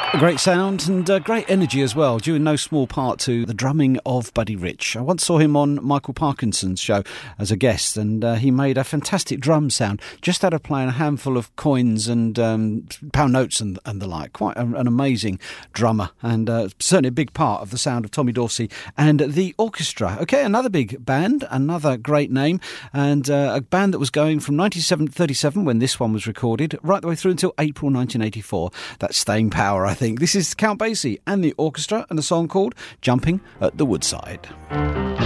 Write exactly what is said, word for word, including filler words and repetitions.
A great sound and uh, great energy as well, due in no small part to the drumming of Buddy Rich. I once saw him on Michael Parkinson's show as a guest, and uh, he made a fantastic drum sound just out of playing a handful of coins and um, pound notes and, and the like. Quite a, an amazing drummer, and uh, certainly a big part of the sound of Tommy Dorsey and the orchestra. Okay, another big band, another great name, and uh, a band that was going from nineteen thirty-seven, when this one was recorded, right the way through until April nineteen eighty-four. That's staying power, I think. This is Count Basie and the orchestra, and a song called Jumping at the Woodside.